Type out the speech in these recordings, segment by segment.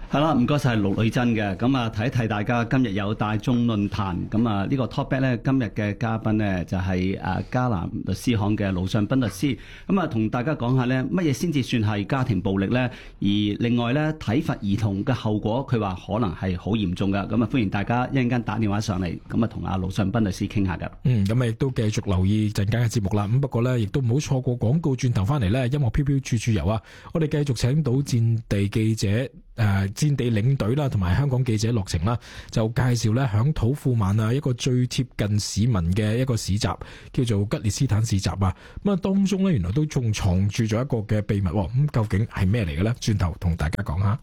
係啦，唔該晒陸女真嘅。咁啊，提一提大家今日有大眾論壇。咁啊，呢個 topic 咧，今日嘅嘉賓咧就係迦南律師行嘅盧尚斌律師。咁啊，同大家講下咧，乜嘢先至算係家庭暴力咧？而另外咧，體罰兒童嘅後果，佢話可能係好嚴重噶。咁啊，歡迎大家一陣間打電話上嚟，咁啊，同阿盧尚斌律師傾下噶。 咁啊，亦都繼續留意陣間嘅節目啦。咁不過咧，亦都唔好錯過廣告，轉頭翻嚟咧，音樂飄飄處處遊啊！我哋繼續請到戰地記者、戰地領隊啦，同埋香港記者樂晴啦，就介紹咧響土庫曼啊一個最貼近市民嘅一個市集，叫做吉列斯坦市集啊。咁啊，當中咧原來都仲藏住咗一個嘅秘密，咁究竟係咩嚟嘅咧？轉頭同大家講下。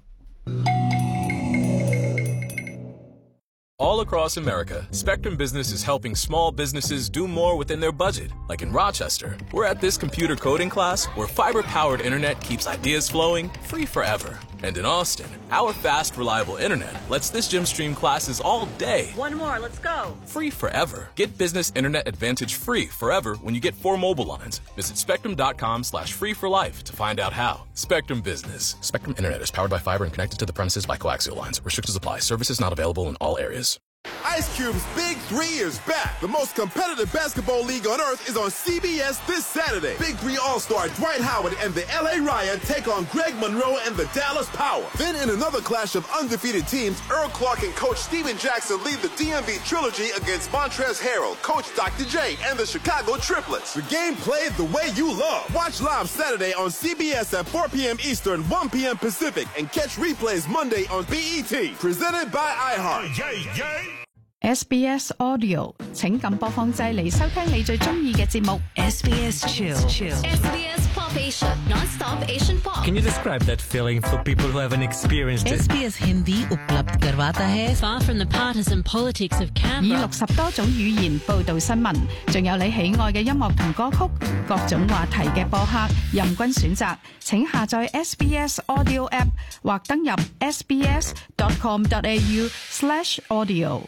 All across America, Spectrum Business is helping small businesses do more within their budget. Like in Rochester, we're at this computer coding class where fiber-powered internet keeps ideas flowing free forever. And in Austin, our fast, reliable internet lets this gym stream classes all day. One more, let's go. Free forever. Get business internet advantage free forever when you get 4 mobile lines. Visit spectrum.com/free for life to find out how. Spectrum Business. Spectrum Internet is powered by fiber and connected to the premises by coaxial lines. Restrictions apply. Services not available in all areas. Ice Cube's Big 3 is back. The most competitive basketball league on earth is on CBS this Saturday. Big 3 All-Star Dwight Howard and the LA Riot take on Greg Monroe and the Dallas Power. Then in another clash of undefeated teams, Earl Clark and Coach Steven Jackson lead the DMV Trilogy against Montrezl Harrell, Coach Dr. J, and the Chicago Triplets. The game played the way you love. Watch live Saturday on CBS at 4 p.m. Eastern, 1 p.m. Pacific, and catch replays Monday on BET. Presented by iHeart. SBS Audio 請撳播放掣嚟收聽你最中意嘅節目。 SBS Chill. SBS Pop Asia, non-stop Asian pop. Can you describe that feeling for people who haven't experienced it? SBS Hindi उपलब्ध करवाता है ，Far from the partisan politics of 以 Canberra. 60多種語言報導新聞，仲有你喜愛嘅音樂同歌曲，各種話題嘅播客，任君選擇。請下載 SBS Audio App 或登入 sbs.com.au/audio。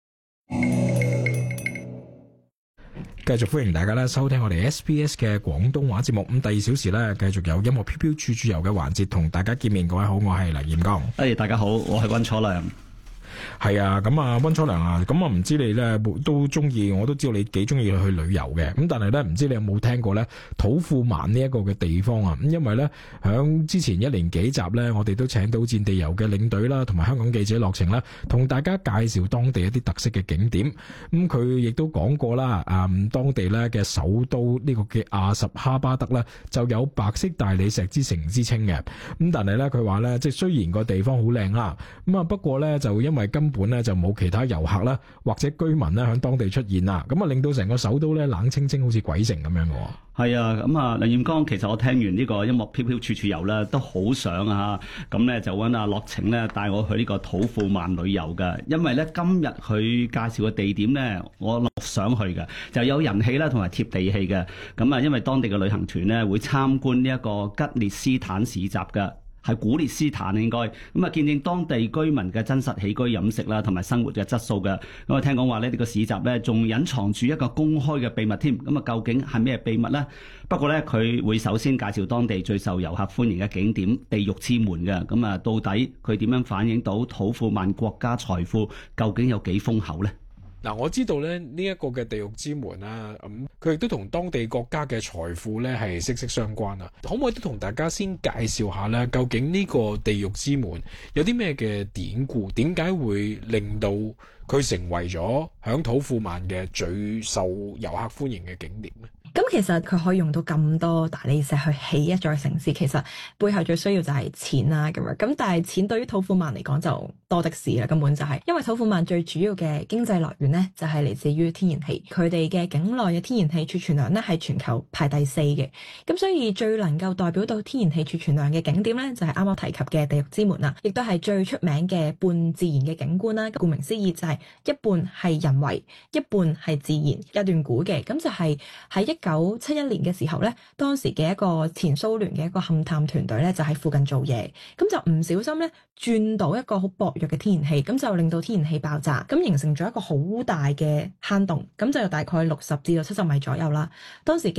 繼續歡迎大家咧收聽我哋 SBS 嘅廣東話節目。咁第2小時咧，繼續有音樂飄飄處處遊嘅環節同大家見面。各位好，我係梁彥剛。 大家好，我係溫楚良。 係啊，咁啊，溫楚良啊，咁啊，唔知你咧都中意，我都知道你幾中意去旅遊嘅。咁但係咧，唔知你有冇聽過咧土庫曼呢一個嘅地方啊？咁因為咧，響之前1年幾集咧，我哋都請到戰地遊嘅領隊啦，同埋香港記者樂晴啦，同大家介紹當地一啲特色嘅景點。咁佢亦都講過啦，當地咧嘅首都呢個嘅阿什哈巴德咧，就有白色大理石之城之稱嘅。咁但係咧，佢話咧，即係雖然個地方好靚啦，咁啊不過咧就因為根本咧就冇其他遊客啦，或者居民咧喺當地出現啦，咁啊令到成個首都咧冷清清，好似鬼城咁樣嘅。 係啊，咁啊梁彥剛，其實我聽完呢個音樂飄飄處處遊咧，都好想啊，咁咧就揾阿樂晴咧帶我去呢個土庫曼旅遊嘅，因為咧今日佢介紹嘅地點咧，我想去嘅，就有人氣啦，同埋貼地氣嘅，咁啊因為當地嘅旅行團咧會參觀呢一個吉列斯坦市集嘅。係古列斯坦應該咁啊，見證當地居民嘅真實起居飲食啦，同埋生活嘅質素嘅。咁啊，聽講話呢個市集咧，仲隱藏住一個公開嘅秘密添。咁啊，究竟係咩秘密呢？不過咧，佢會首先介紹當地最受遊客歡迎嘅景點——地獄之門嘅。咁啊，到底佢點樣反映到土庫曼國家財富究竟有幾豐厚呢？ 嗱，我知道咧呢一個嘅地獄之門啊，佢亦都同當地國家嘅財富咧係息息相關啊。可唔可以都同大家先介紹下咧，究竟呢個地獄之門有啲咩嘅典故？點解會令到佢成為咗響土庫曼嘅最受遊客歡迎嘅景點咧？ 咁其實佢可以用到咁多大理石去起一座城市，其實背後最需要就係錢啦咁樣。咁但係錢對於土庫曼嚟講就多的是啦，根本就係因為土庫曼最主要嘅經濟來源呢，就係嚟自於天然氣，佢哋嘅境內嘅天然氣儲存量呢，係全球排第4嘅。咁所以最能夠代表到天然氣儲存量嘅景點呢，就係啱啱提及嘅地獄之門啦，亦都係最出名嘅半自然嘅景觀啦。顧名思義就係一半係人為，一半係自然。有段古嘅，咁就係喺1971年嘅時候咧，當時嘅一個前蘇聯嘅一個勘探團隊咧，就喺附近做嘢，咁就唔小心咧轉到一個好薄弱嘅天然氣，咁就令到天然氣爆炸，咁形成咗一個好大嘅坑洞，咁就大概60至到70米左右啦。當時嘅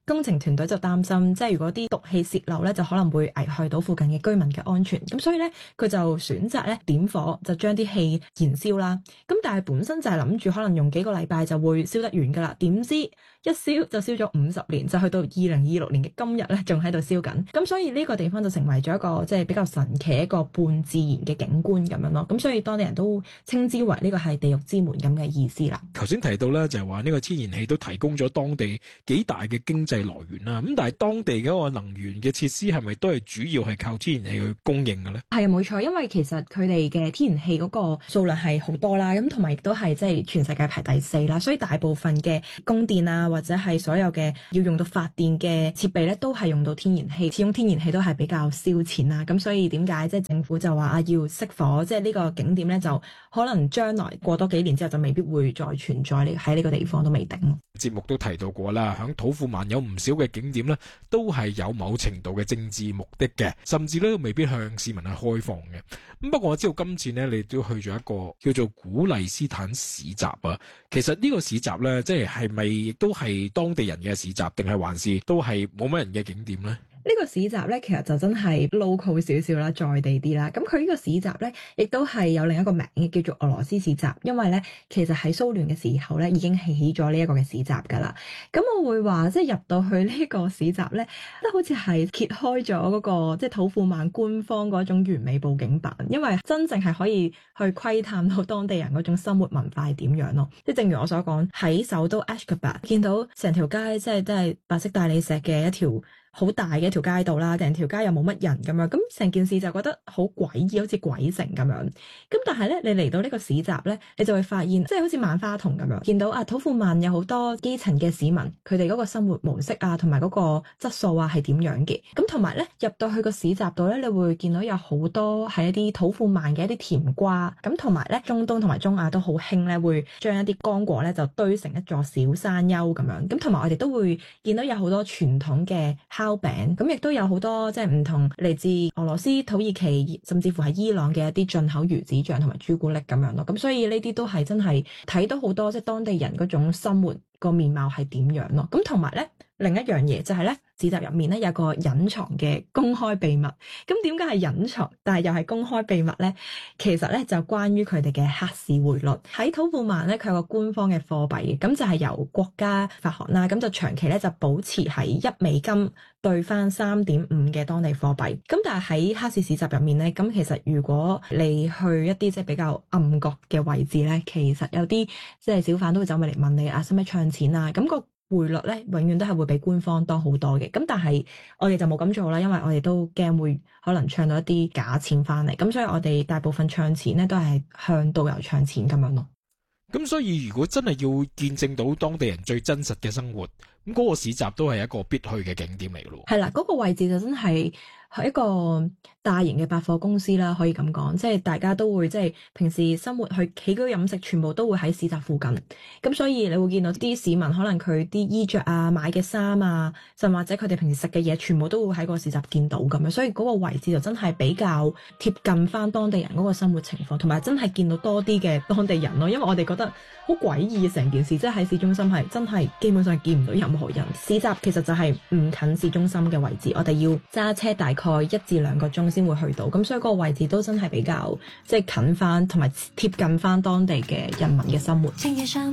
工程團隊就擔心，即係如果啲毒氣泄漏咧，就可能會危害到附近嘅居民嘅安全。咁所以咧，佢就選擇咧點火，就將啲氣燃燒啦。咁但係本身就係諗住可能用幾個禮拜就會燒得完噶啦，點知一燒就燒咗50年，就去到2026年嘅今日咧，仲喺度燒緊。咁所以呢個地方就成為咗一個即係比較神奇一個半自然嘅景觀咁樣咯。咁所以當地人都稱之為呢個係地獄之門咁嘅意思啦。 頭先提到咧，就係話呢個天然氣都提供咗當地幾大嘅經濟來源啦。咁但係當地嗰個能源嘅設施係咪都係主要係靠天然氣去供應嘅咧？ 係啊，冇錯，因為其實佢哋嘅天然氣嗰個數量係好多啦，咁同埋亦都係即係全世界排第4啦，所以大部分嘅供電啊，或者係所有嘅要用到發電嘅設備咧，都係用到天然氣。始終天然氣都係比較燒錢啦，咁所以點解即係政府就話啊要熄火，即係呢個景點咧就可能將來過多幾年之後就未必會再存在喺呢個地方都未定。 節目都提到過啦，響土庫曼有唔少嘅景點咧，都係有某程度嘅政治目的嘅，甚至咧都未必向市民係開放嘅。咁不過我知道今次呢，你都去咗一個叫做古麗斯坦市集啊。其實呢個市集咧，即係咪亦都係當地人嘅市集，定係還是都係冇乜人嘅景點咧？ 呢個市集咧，其實就真係 local 少少啦，在地啲啦。咁佢呢個市集咧，亦都係有另一個名嘅，叫做俄羅斯市集。因為咧，其實喺蘇聯嘅時候咧，已經起咗呢一個嘅市集㗎啦。咁我會話，即係入到去呢個市集咧，都好似係揭開咗嗰個即係土庫曼官方嗰種完美佈景板，因為真正係可以去窺探到當地人嗰種生活文化係點樣咯。即係正如我所講，喺首都 Ashgabat 見到成條街即係都係白色大理石嘅一條好大嘅一條街道啦，成條街又冇乜人咁樣，咁成件事就覺得好詭異，好似鬼城咁樣。咁但係咧，你嚟到呢個市集咧，你就會發現，即係好似萬花筒咁樣，見到啊土庫曼有好多基層嘅市民，佢哋嗰個生活模式啊，同埋嗰個質素啊係點樣嘅。咁同埋咧，入到去個市集度咧，你會見到有好多係一啲土庫曼嘅一啲甜瓜。咁同埋咧，中東同埋中亞都好興咧，會將一啲乾果咧就堆成一座小山丘咁樣。咁同埋我哋都會見到有好多傳統嘅烤餅，咁亦都有好多即係唔同嚟自俄羅斯、土耳其，甚至乎係伊朗嘅一啲進口魚子醬同埋朱古力咁樣咯。咁所以呢啲都係真係睇到好多即係當地人嗰種生活個面貌係點樣咯。咁同埋咧，另一樣嘢就係咧，市集入面咧有個隱藏嘅公開秘密。咁點解係隱藏，但係又係公開秘密咧？其實咧就關於佢哋嘅黑市匯率。喺土庫曼咧，佢有個官方嘅貨幣，咁就係由國家發行啦。咁就長期咧就保持喺1美金兌翻3.5嘅當地貨幣。咁但係喺黑市市集入面咧，咁其實如果你去一啲即係比較暗角嘅位置咧，其實有啲即係小販都會走埋嚟問你啊，使唔使唱錢啊？咁個匯率咧，永遠都係會比官方多好多嘅。咁但係我哋就冇咁做啦，因為我哋都驚會可能唱到一啲假錢翻嚟。咁所以我哋大部分唱錢咧都係向導遊唱錢咁樣咯。 咁所以如果真係要見證到當地人最真實嘅生活，咁嗰個市集都係一個必去嘅景點嚟咯。 係啦，嗰個位置就真係一個大型嘅百貨公司啦，可以咁講，即係大家都會即係平時生活去起居飲食，全部都會喺市集附近。咁所以你會見到啲市民可能佢啲衣着啊、買嘅衫啊，甚或者佢哋平時食嘅嘢，全部都會喺個市集見到咁樣。所以嗰個位置就真係比較貼近翻當地人嗰個生活情況，同埋真係見到多啲嘅當地人咯。因為我哋覺得好詭異成件事，即係喺市中心係真係基本上見唔到任何人。市集其實就係唔近市中心嘅位置，我哋要揸車大概1至2個鐘先會去到，咁所以嗰個位置都真係比較即係近翻，同埋貼近翻當地嘅人民嘅生活。